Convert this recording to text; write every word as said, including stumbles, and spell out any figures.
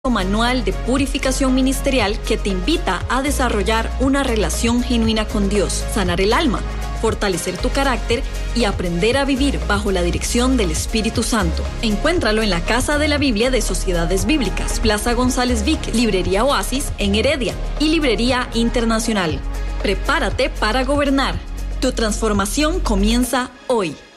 Manual de purificación ministerial que te invita a desarrollar una relación genuina con Dios, sanar el alma, fortalecer tu carácter y aprender a vivir bajo la dirección del Espíritu Santo. Encuéntralo en la Casa de la Biblia de Sociedades Bíblicas, Plaza González Víquez, Librería Oasis en Heredia y Librería Internacional. Prepárate para gobernar. Tu transformación comienza hoy.